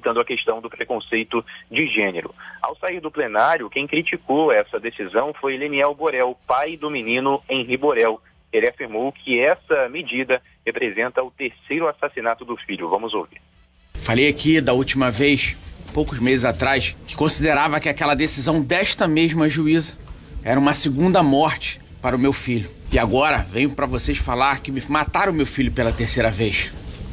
citando a questão do preconceito de gênero. Ao sair do plenário, quem criticou essa decisão foi Leniel Borel, pai do menino Henri Borel. Ele afirmou que essa medida representa o terceiro assassinato do filho. Vamos ouvir. Falei aqui da última vez, poucos meses atrás, que considerava que aquela decisão desta mesma juíza era uma segunda morte para o meu filho. E agora venho para vocês falar que me mataram meu filho pela terceira vez.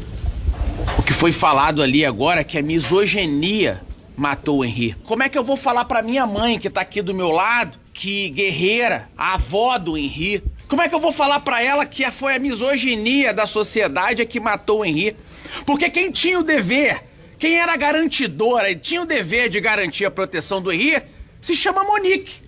O que foi falado ali agora é que a misoginia matou o Henri. Como é que eu vou falar para minha mãe, que tá aqui do meu lado, que guerreira, a avó do Henri, como é que eu vou falar para ela que foi a misoginia da sociedade que matou o Henri? Porque quem tinha o dever, quem era garantidora e tinha o dever de garantir a proteção do Henri, se chama Monique.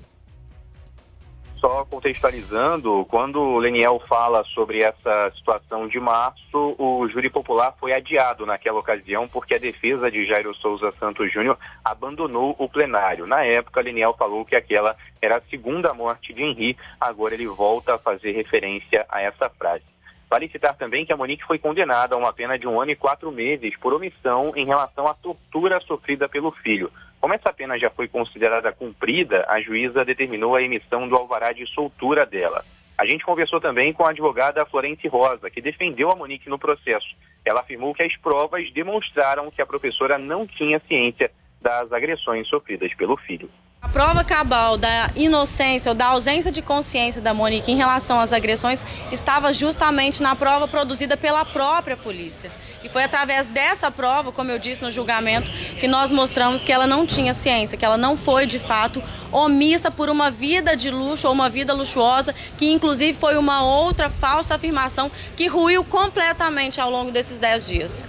Só contextualizando, quando o Leniel fala sobre essa situação de março, o júri popular foi adiado naquela ocasião porque a defesa de Jairo Souza Santos Júnior abandonou o plenário. Na época, Leniel falou que aquela era a segunda morte de Henri, agora ele volta a fazer referência a essa frase. Vale citar também que a Monique foi condenada a uma pena de 1 ano e 4 meses por omissão em relação à tortura sofrida pelo filho. Como essa pena já foi considerada cumprida, a juíza determinou a emissão do alvará de soltura dela. A gente conversou também com a advogada Florence Rosa, que defendeu a Monique no processo. Ela afirmou que as provas demonstraram que a professora não tinha ciência das agressões sofridas pelo filho. A prova cabal da inocência ou da ausência de consciência da Monique em relação às agressões estava justamente na prova produzida pela própria polícia. E foi através dessa prova, como eu disse no julgamento, que nós mostramos que ela não tinha ciência, que ela não foi de fato omissa por uma vida de luxo ou uma vida luxuosa, que inclusive foi uma outra falsa afirmação que ruiu completamente ao longo desses 10 dias.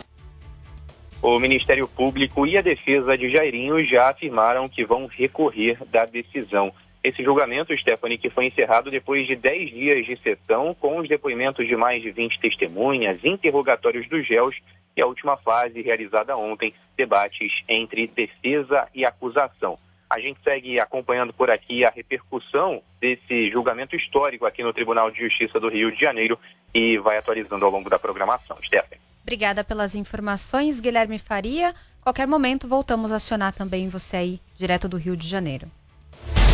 O Ministério Público e a defesa de Jairinho já afirmaram que vão recorrer da decisão. Esse julgamento, Stephanie, que foi encerrado depois de 10 dias de sessão, com os depoimentos de mais de 20 testemunhas, interrogatórios dos réus e a última fase, realizada ontem, debates entre defesa e acusação. A gente segue acompanhando por aqui a repercussão desse julgamento histórico aqui no Tribunal de Justiça do Rio de Janeiro e vai atualizando ao longo da programação. Stephanie. Obrigada pelas informações, Guilherme Faria. Qualquer momento voltamos a acionar também você aí, direto do Rio de Janeiro.